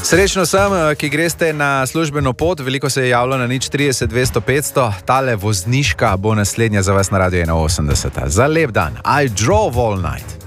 Srečno vsem, ki greste na službeno pot, veliko se je javilo na 030 200 500, tale vozniška bo naslednja za vas na Radio 81. Za lep dan. I drove all night.